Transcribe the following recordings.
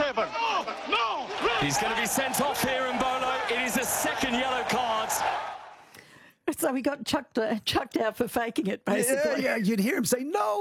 7. No! He's going to be sent off here, Mbolo. It is a second yellow card. So he got chucked out for faking it, basically. Yeah, you'd hear him say, no.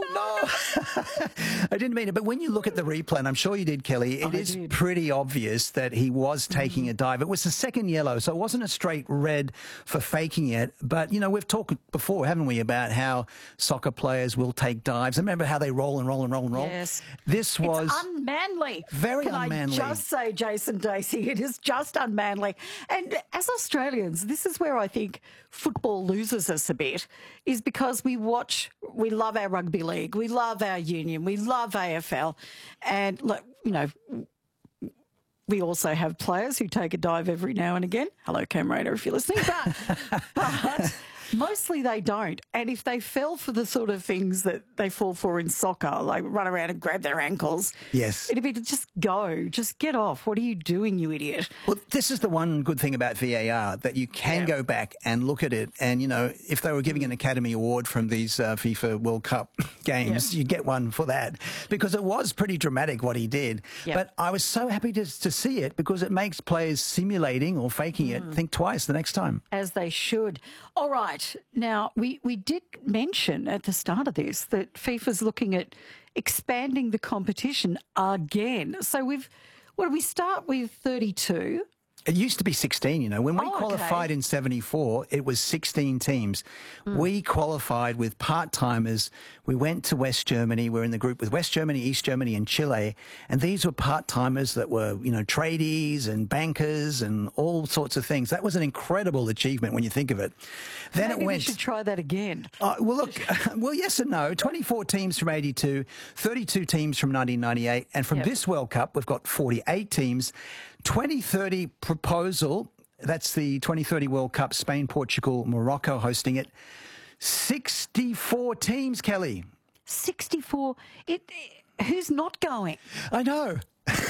I didn't mean it. But when you look at the replay, and I'm sure you did, Kelly, it is pretty obvious that he was taking a dive. It was the second yellow, so it wasn't a straight red for faking it. But, you know, we've talked before, haven't we, about how soccer players will take dives. Remember how they roll and roll and roll and roll? Yes. This was... It's unmanly. Very unmanly. Can I just say, Jason Dacey, it is just unmanly. And as Australians, this is where I think football loses us a bit, is because we love our rugby league, we love our union, we love AFL. And, look, you know, we also have players who take a dive every now and again. Hello, Cam Raider, if you're listening. But mostly they don't. And if they fell for the sort of things that they fall for in soccer, like run around and grab their ankles, yes, it'd be to just go, just get off. What are you doing, you idiot? Well, this is the one good thing about VAR, that you can go back and look at it. And, you know, if they were giving an Academy Award from these FIFA World Cup games, you'd get one for that, because it was pretty dramatic what he did. But I was so happy to see it, because it makes players simulating or faking it think twice the next time. As they should. All right. Now, we did mention at the start of this that FIFA's looking at expanding the competition again. So what do we start with, 32? It used to be 16, you know. When we qualified in 74, it was 16 teams. We qualified with part-timers. We went to West Germany. We're in the group with West Germany, East Germany and Chile. And these were part-timers that were, you know, tradies and bankers and all sorts of things. That was an incredible achievement when you think of it. Then Maybe it went... we should try that again. Well, look, well, yes and no. 24 teams from 82, 32 teams from 1998. And from this World Cup, we've got 48 teams. 2030 proposal, that's the 2030 World Cup, Spain, Portugal, Morocco hosting it. 64 teams, Kelly. 64? Who's not going? I know.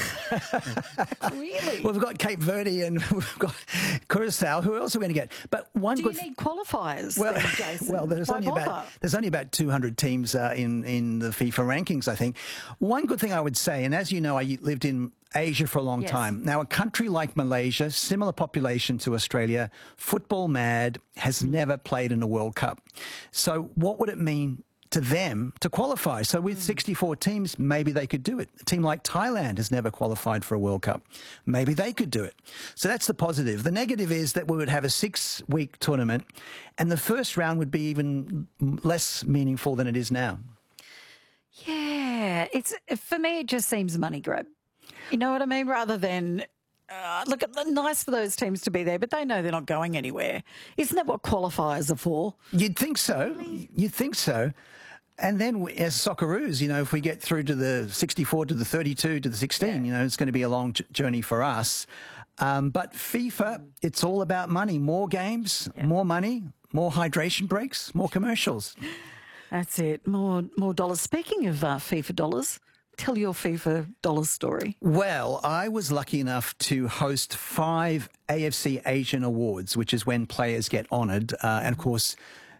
Really? Well, we've got Cape Verde and we've got Curacao. Who else are we going to get? But one Do you need qualifiers? Well, then, Jason? well, there's only about 200 teams in the FIFA rankings, I think. One good thing I would say, and as you know, I lived in Asia for a long time. Now, a country like Malaysia, similar population to Australia, football mad, has never played in a World Cup. So what would it mean to them to qualify? So with 64 teams, maybe they could do it. A team like Thailand has never qualified for a World Cup. Maybe they could do it. So that's the positive. The negative is that we would have a 6-week tournament, and the first round would be even less meaningful than it is now. Yeah, for me, it just seems money grab. You know what I mean? Rather than, look, nice for those teams to be there, but they know they're not going anywhere. Isn't that what qualifiers are for? You'd think so. You'd think so. And then as Socceroos, you know, if we get through to the 64, to the 32, to the 16, you know, it's going to be a long journey for us. But FIFA, it's all about money. More games, more money, more hydration breaks, more commercials. That's it. More dollars. Speaking of FIFA dollars, tell your FIFA dollars story. Well, I was lucky enough to host 5 AFC Asian Awards, which is when players get honoured. And, of course,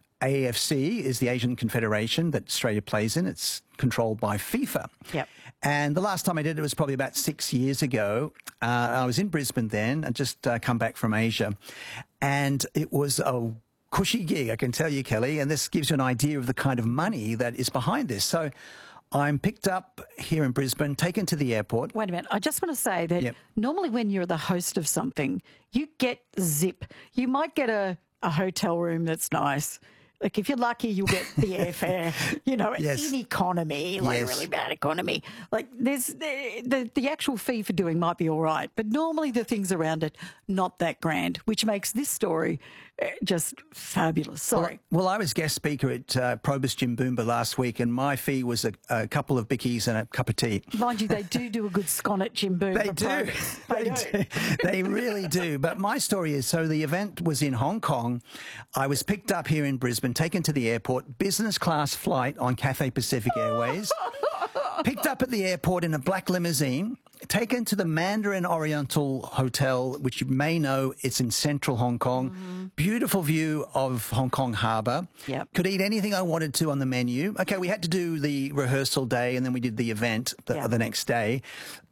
AFC is the Asian Confederation that Australia plays in. It's controlled by FIFA. Yep. And the last time I did it was probably about 6 years ago. I was in Brisbane then and just come back from Asia. And it was a cushy gig, I can tell you, Kelly. And this gives you an idea of the kind of money that is behind this. So I'm picked up here in Brisbane, taken to the airport. Wait a minute. I just want to say that normally when you're the host of something, you get zip. You might get a hotel room that's nice. Like, if you're lucky, you'll get the airfare, you know, in economy, like a really bad economy. Like, there's the actual fee for doing might be all right, but normally the things around it, not that grand, which makes this story just fabulous. Sorry. Well, I was guest speaker at Probus Jimboomba last week, and my fee was a couple of bickies and a cup of tea. Mind you, they do a good scone at Jimboomba. They do. They really do. But my story is, so the event was in Hong Kong. I was picked up here in Brisbane, taken to the airport, business class flight on Cathay Pacific Airways, picked up at the airport in a black limousine, taken to the Mandarin Oriental Hotel, which you may know, it's in central Hong Kong. Beautiful view of Hong Kong Harbour. Could eat anything I wanted to on the menu. Okay, we had to do the rehearsal day and then we did the event the next day.